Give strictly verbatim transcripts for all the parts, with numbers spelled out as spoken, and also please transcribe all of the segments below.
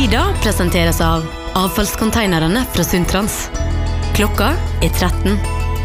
Lyda presenteres av avfallskonteinerne fra Suntrans. Klokka er tretten.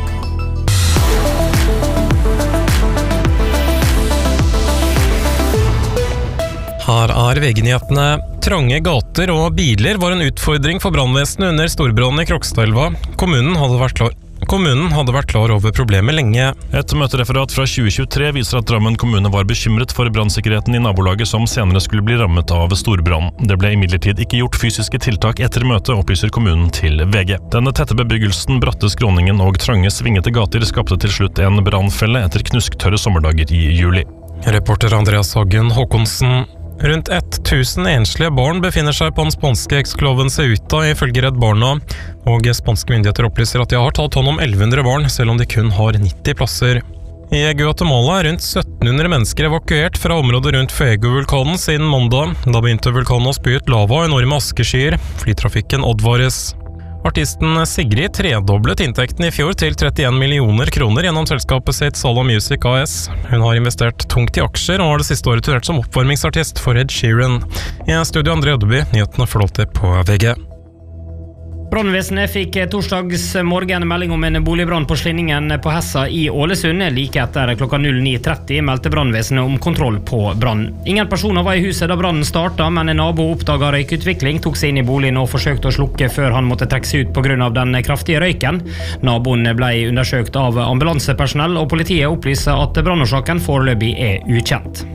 Her er V G-nyhetene. Trange gater og biler var en utfordring for brannvesenet under storbrannen i Krokstadelva. Kommunen hadde vært klar Kommunen hadde vært klar over problemet lenge. Et møtereferat fra tjue tjuetre viser at Drammen kommune var bekymret for brannsikkerheten i nabolaget som senere skulle bli rammet av storbrann. Det ble imidlertid ikke gjort fysiske tiltak etter møtet, opplyser kommunen til V G. Denne tette bebyggelsen, bratte skråningen og trange svingete gater skapte til slutt en brannfelle etter knusktørre sommerdager i juli. Reporter Andreas Hagen Håkonsen. Rundt tusen enslige barn befinner seg på den spanske ekskloven Ceuta ifølge Redd Barna, og spanske myndigheter opplyser at de har tatt hånd om elleve hundre barn, selv om de kun har nitti plasser. I Guatemala er rundt sytten hundre mennesker evakuert fra området rundt Fuego-vulkanen siden mandag. Da begynte vulkanen å spy ut lava og enorme askeskyer. Flytrafikken advares. Artisten Sigrid tredoblet inntekten i fjor til trettien millioner kroner gjennom selskapet sitt Sala Music A S. Hun har investert tungt i aksjer og har det siste året turnert som oppvarmingsartist for Ed Sheeran. I studio André Ødeby, nyhetene får alltid på V G. Brannvesenet fikk torsdags morgen melding om en boligbrann på Slinningen på Hessa i Ålesund. Like etter klokka ni tretti meldte brannvesenet om kontroll på brann. Ingen personer var i huset da brannen startet, men en nabo oppdaget røykutvikling, tok seg inn i boligen og forsøkte å slukke før han måtte trekke seg ut på grunn av den kraftige røyken. Naboen ble undersøkt av ambulansepersonell, og politiet opplyser at brannårsaken foreløpig er ukjent.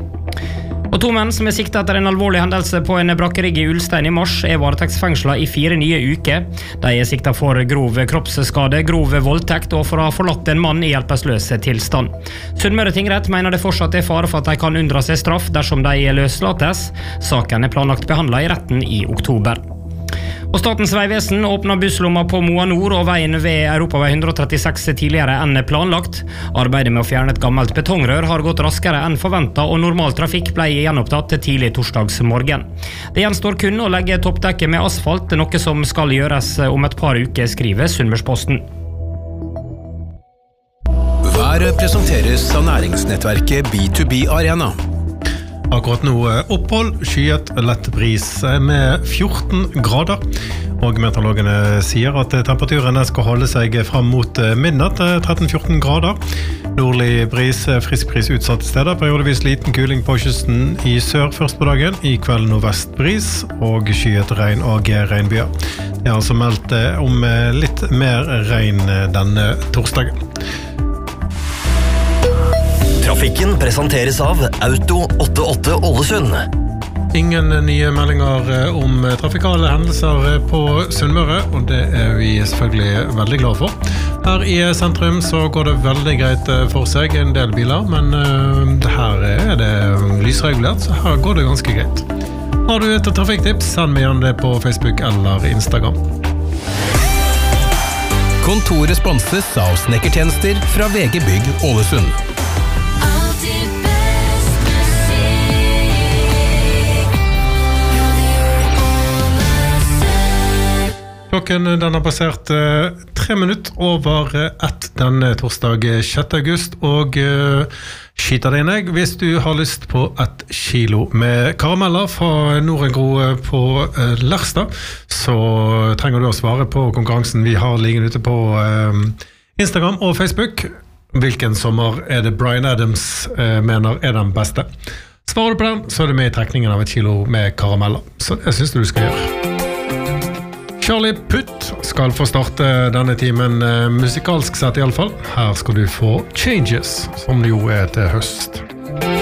Og to menn som er siktet etter en alvorlig hendelse på en brakkerigg i Ulstein i mars er varetektsfengslet i fire nye uker. De er siktet for grov kroppsskade, grov voldtekt og for å ha forlatt en mann i hjelpeløs tilstand. Sunnmøre tingrett mener det fortsatt er fare for at de kan unndra seg straff dersom de løslates. Saken er planlagt behandlet i retten i oktober. Og Statens vegvesen åpner busslomma på Moa Nord og veien ved Europavei ett trettiseks tidligere enn planlagt. Arbeidet med å fjerne et gammelt betongrør har gått raskere enn forventet, og normal trafikk ble gjenopptatt til tidlig torsdagsmorgen. Det gjenstår kun å legge toppdekket med asfalt, noe som skal gjøres om et par uker, skriver Sunnmørsposten. Været presenteres av næringsnettverket B to B Arena. Akkurat nå opphold, skyet lett bris med fjorten grader, og meteorologene sier at temperaturene skal holde seg frem mot midnatt, tretten til fjorten grader. Nordlig bris, frisk bris utsatte steder, periodevis liten kuling på kysten i sør først på dagen, i kveld nordvest bris og skyet regn og regnbyer. Det er altså meldt om litt mer regn denne torsdagen. Trafikken presenteres av Auto åttiåtte Ålesund. Ingen nye meldinger om trafikale hendelser på Sunnmøre, og det er vi selvfølgelig veldig glad for. Her i sentrum så går det veldig greit for seg, en del biler, men her er det lysregulert, så her går det ganske greit. Har du et trafikktips, send meg gjerne det på Facebook eller Instagram. Kontoret sponses av snekkertjenester fra V G Bygg Ålesund. Klokken den har passert uh, tre minutter over ett denne torsdag sjette august, og uh, skyter deg ned hvis du har lyst på et kilo med karameller fra Norengro på uh, Lerstad, så trenger du å svare på konkurransen vi har liggende ute på uh, Instagram og Facebook. Hvilken sommer er det Bryan Adams uh, mener er den beste? Svarer du på den, så er du med i trekningen av et kilo med karameller, så det synes du du skal gjøre. Charlie Puth skal få starte denne timen musikalsk sett i alle fall. Her skal du få Changes, som jo er til høst.